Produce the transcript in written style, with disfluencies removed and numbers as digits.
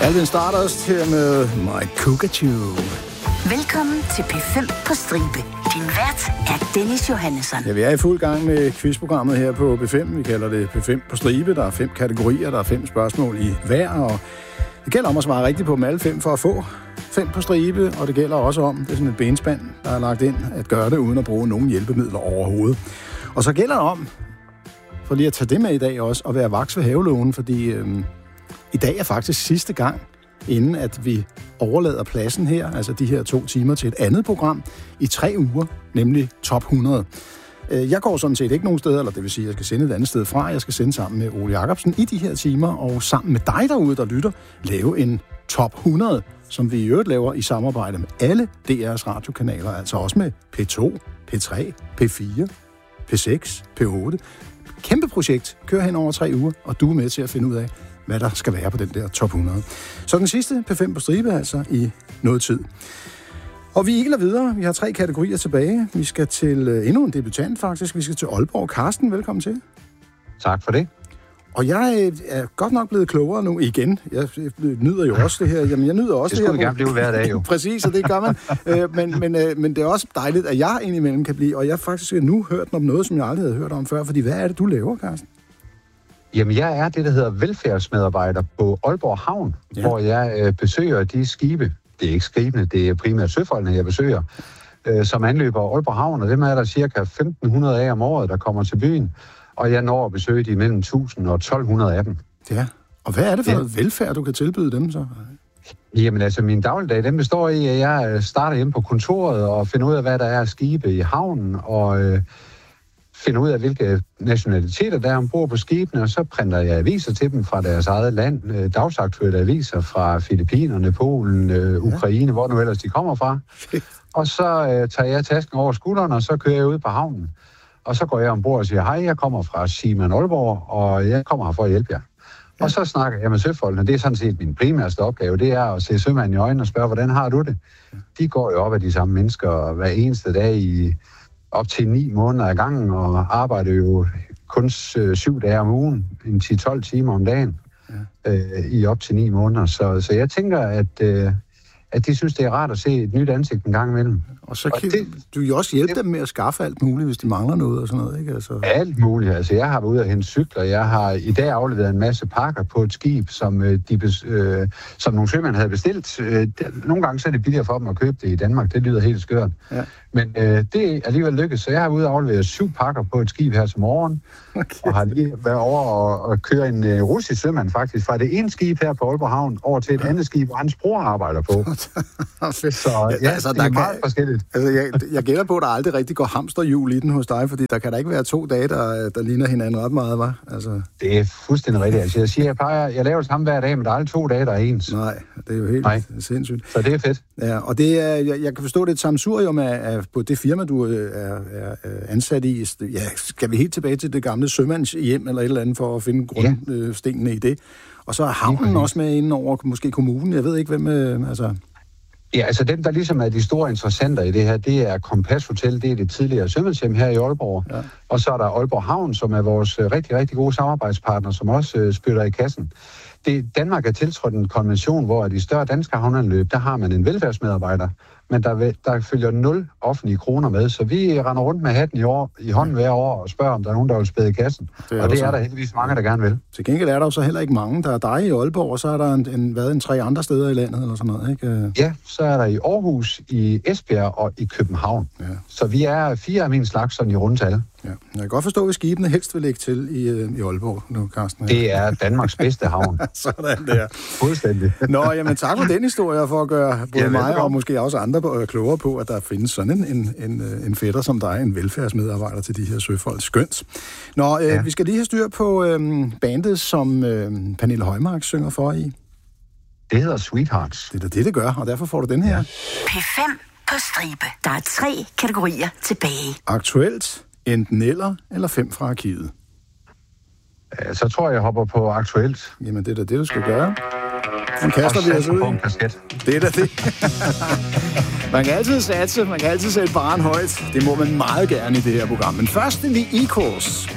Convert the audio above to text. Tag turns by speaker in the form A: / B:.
A: Alvin Stardust her med My Cockatoo.
B: Velkommen til P5 på stribe. Din vært er Dennis Johannesson.
A: Ja, vi er i fuld gang med quizprogrammet her på P5. Vi kalder det P5 på stribe. Der er 5 kategorier, der er 5 spørgsmål i hver, og det gælder om at svare rigtigt på dem alle 5 for at få 5 på stribe, og det gælder også om, det er sådan et benspand, der er lagt ind, at gøre det uden at bruge nogen hjælpemidler overhovedet. Og så gælder det om, for lige at tage det med i dag også, at være vaks ved havelågen, fordi i dag er faktisk sidste gang, inden at vi overlader pladsen her, altså de her 2 timer, til et andet program i 3 uger, nemlig Top 100. Jeg går sådan set ikke nogen steder, eller det vil sige, at jeg skal sende et andet sted fra. Jeg skal sende sammen med Ole Jacobsen i de her timer, og sammen med dig derude, der lytter, lave en Top 100, som vi i øvrigt laver i samarbejde med alle DR's radiokanaler, altså også med P2, P3, P4, P6, P8. Kæmpe projekt, kører hen over 3 uger, og du er med til at finde ud af, hvad der skal være på den der top 100. Så den sidste P5 på stribe altså i noget tid. Og vi iler videre. Vi har 3 kategorier tilbage. Vi skal til endnu en debutant faktisk. Vi skal til Aalborg. Carsten, velkommen til.
C: Tak for det.
A: Og jeg er godt nok blevet klogere nu igen. Jeg nyder jo også det her. Jamen, jeg nyder også det her.
C: Det skulle gerne blive hver dag jo.
A: Præcis, og det gør man. Men det er også dejligt, at jeg indimellem kan blive. Og jeg faktisk har nu hørt om noget, som jeg aldrig havde hørt om før. Fordi hvad er det, du laver, Carsten?
C: Jamen, jeg er det, der hedder velfærdsmedarbejder på Aalborg Havn, ja. Hvor jeg besøger de skibe. Det er ikke skibene, det er primært søfolkene, jeg besøger, som anløber Aalborg Havn, og dem er der cirka 1.500 af om året, der kommer til byen, og jeg når at besøge de mellem 1.000 og 1.200 af dem.
A: Ja, og hvad er det for noget velfærd, du kan tilbyde dem så?
C: Jamen altså, min dagligdag, den består i, at jeg starter hjemme på kontoret og finder ud af, hvad der er af skibe i havnen, og finder ud af, hvilke nationaliteter der er ombord på skibene, og så printer jeg aviser til dem fra deres eget land, dagsaktuelle aviser fra Filippinerne, Polen, Ukraine, hvor nu ellers de kommer fra. Og så tager jeg tasken over skulderen, og så kører jeg ud på havnen. Og så går jeg ombord og siger, hej, jeg kommer fra Seaman Aalborg, og jeg kommer her for at hjælpe jer. Ja. Og så snakker jeg med søfolkene. Det er sådan set min primærste opgave, det er at se sømanden i øjnene og spørge, hvordan har du det? De går jo op af de samme mennesker hver eneste dag i op til 9 måneder ad gangen, og arbejder jo kun 7 dage om ugen, 10-12 timer om dagen, i op til 9 måneder. Så jeg tænker, at de synes, det er rart at se et nyt ansigt en gang imellem.
A: Og så kan du jo også hjælpe dem med at skaffe alt muligt, hvis de mangler noget og sådan noget, ikke? Altså...
C: Alt muligt. Altså, jeg har været ude at hente cykler. Jeg har i dag afleveret en masse pakker på et skib, som nogle sømænd havde bestilt. Nogle gange så er det billigere for dem at købe det i Danmark. Det lyder helt skørt. Ja. Men det er alligevel lykkedes. Så jeg har været ude at aflevere 7 pakker på et skib her til morgen. Okay. Og har lige været over og køre en russisk sømand faktisk fra det ene skib her på Aalborg Havn over til et andet skib, hvor hans bror arbejder på. Så ja, altså, det er meget forskelligt.
A: Altså, jeg gætter på, at der aldrig rigtig går hamsterhjul i den hos dig, fordi der kan da ikke være 2 dage, der ligner hinanden ret meget, hva'? Altså...
C: Det er fuldstændig rigtigt. Altså, jeg siger, jeg laver det samme hver dag, men der er aldrig 2 dage, der er ens.
A: Nej, det er jo helt sindssygt.
C: Så det er fedt.
A: Ja, og det er, jeg kan forstå, det er et sammensurium på det firma, du er ansat i. Ja, skal vi helt tilbage til det gamle sømandshjem eller et eller andet for at finde grundstenene i det? Og så er havnen også med inden over, måske kommunen. Jeg ved ikke, hvem... altså...
C: Ja, altså dem, der ligesom er de store interessenter i det her, det er Kompas Hotel, det er det tidligere sømandshjem her i Aalborg. Ja. Og så er der Aalborg Havn, som er vores rigtig, rigtig gode samarbejdspartner, som også spytter i kassen. Danmark er tiltrådt en konvention, hvor i større danske havneanløb, der har man en velfærdsmedarbejder, men der følger 0 offentlige kroner med, så vi render rundt med hatten i hånden hver år og spørger, om der er nogen, der vil spæde i kassen. Det er der heldigvis mange, der gerne vil.
A: Til gengæld er der jo så heller ikke mange. Der er dig i Aalborg, og så er der en 3 andre steder i landet, eller sådan noget, ikke?
C: Ja, så er der i Aarhus, i Esbjerg og i København. Ja. Så vi er 4 af min slags sådan i rundtal.
A: Ja. Jeg kan godt forstå, at skibene helst vil ligge til i Aalborg nu, Carsten.
C: Det er Danmarks bedste havn.
A: Sådan der.
C: Fuldstændig.
A: Nå, jamen tak for den historie, for at gøre både mig og måske også andre klogere på, at der findes sådan en fætter som dig, en velfærdsmedarbejder til de her søfolk. Skønt. Nå, vi skal lige have styr på bandet, som Pernille Højmark synger for i.
C: Det hedder Sweethearts.
A: Det er det gør, og derfor får du den her.
B: P5 på stribe. Der er 3 kategorier tilbage.
A: Aktuelt, enten eller 5 fra arkivet.
C: Så tror jeg hopper på aktuelt.
A: Jamen, det er da det, du skal gøre. Den kaster vi os ud i. Det er da det. Man kan altid satse, man kan altid sætte barren højt. Det må man meget gerne i det her program. Men først er vi Equals.